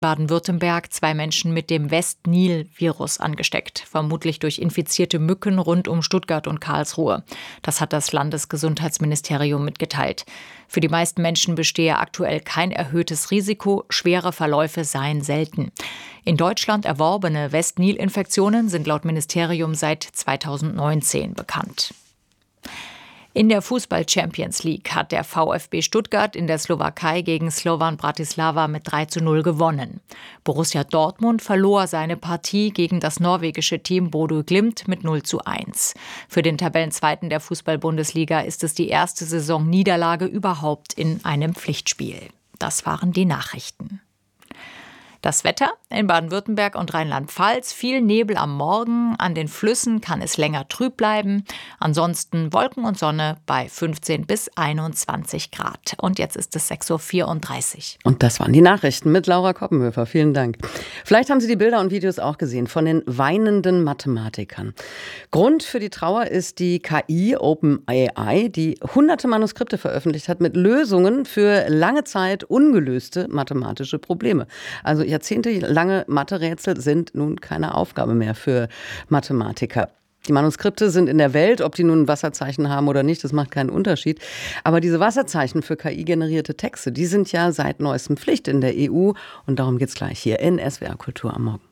Baden-Württemberg 2 Menschen mit dem West-Nil-Virus angesteckt, vermutlich durch infizierte Mücken rund um Stuttgart und Karlsruhe. Das hat das Landesgesundheitsministerium mitgeteilt. Für die meisten Menschen bestehe aktuell kein erhöhtes Risiko, schwere Verläufe seien selten. In Deutschland erworbene West-Nil-Infektionen sind laut Ministerium seit 2019 bekannt. In der Fußball-Champions League hat der VfB Stuttgart in der Slowakei gegen Slovan Bratislava mit 3:0 gewonnen. Borussia Dortmund verlor seine Partie gegen das norwegische Team Bodø Glimt mit 0:1. Für den Tabellenzweiten der Fußball-Bundesliga ist es die erste Saisonniederlage überhaupt in einem Pflichtspiel. Das waren die Nachrichten. Das Wetter in Baden-Württemberg und Rheinland-Pfalz: viel Nebel am Morgen, an den Flüssen kann es länger trüb bleiben. Ansonsten Wolken und Sonne bei 15 bis 21 Grad. Und jetzt ist es 6:34 Uhr. Und das waren die Nachrichten mit Laura Koppenhöfer. Vielen Dank. Vielleicht haben Sie die Bilder und Videos auch gesehen von den weinenden Mathematikern. Grund für die Trauer ist die KI OpenAI, die hunderte Manuskripte veröffentlicht hat mit Lösungen für lange Zeit ungelöste mathematische Probleme. Also jahrzehntelange Mathe-Rätsel sind nun keine Aufgabe mehr für Mathematiker. Die Manuskripte sind in der Welt, ob die nun ein Wasserzeichen haben oder nicht, das macht keinen Unterschied. Aber diese Wasserzeichen für KI-generierte Texte, die sind ja seit neuestem Pflicht in der EU. Und darum geht's gleich hier in SWR Kultur am Morgen.